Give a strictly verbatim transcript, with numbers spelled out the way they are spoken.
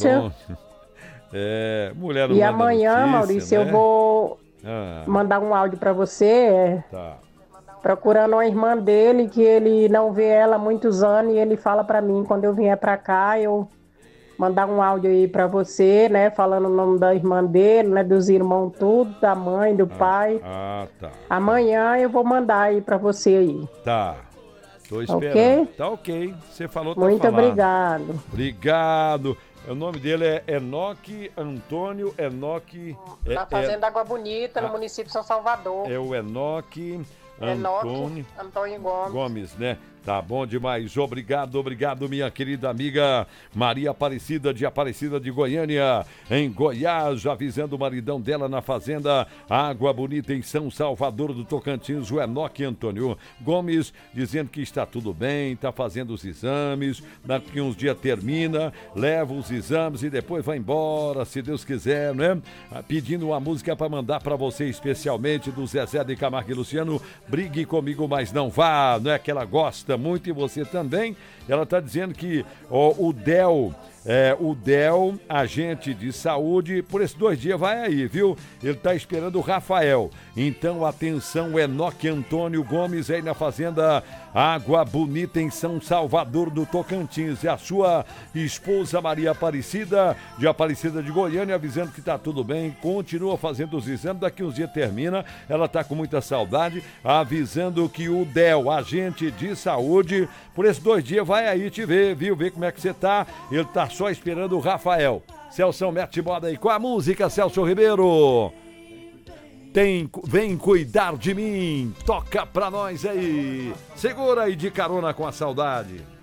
Maurício. É, mulher não E manda amanhã, notícia, Maurício, né? eu vou Ah, mandar um áudio para você, é, tá. procurando uma irmã dele, que ele não vê ela há muitos anos, e ele fala para mim, quando eu vier para cá, eu mandar um áudio aí para você, né, falando o nome da irmã dele, né, dos irmãos tudo, da mãe, do Ah, pai. ah, tá. Amanhã eu vou mandar aí para você aí, Tá. Tô esperando. ok? Tá ok. Você falou, tá Muito falado. obrigado. Obrigado. O nome dele é Enoque Antônio Enoque. É, Na Fazenda Água Bonita, no município de São Salvador. é, é o Enoque Enoque Antônio Antônio Gomes. Gomes, né? Tá bom demais. Obrigado, obrigado, minha querida amiga Maria Aparecida de Aparecida de Goiânia, em Goiás, avisando o maridão dela na fazenda Água Bonita, em São Salvador do Tocantins, o Enoque Antônio Gomes, dizendo que está tudo bem, tá fazendo os exames, daqui uns dias termina, leva os exames e depois vai embora, se Deus quiser, né? Pedindo uma música para mandar para você, especialmente do Zezé de Camargo e Luciano, Brigue Comigo, Mas Não Vá, não é que ela gosta muito e você também. Ela está dizendo que ó, o Del, é, o Del, agente de saúde, por esses dois dias vai aí, viu? Ele está esperando o Rafael. Então, atenção, Enoque Antônio Gomes aí na fazenda Água Bonita, em São Salvador do Tocantins. E a sua esposa Maria Aparecida, de Aparecida de Goiânia, avisando que está tudo bem, continua fazendo os exames, daqui uns dias termina, ela está com muita saudade, avisando que o Del, agente de saúde, por esses dois dias vai aí te ver, viu? Ver como é que você tá. Ele tá só esperando o Rafael. Celso, mete moda aí com a música, Celso Ribeiro. Tem, vem cuidar de mim, toca pra nós aí. Segura aí de carona com a saudade.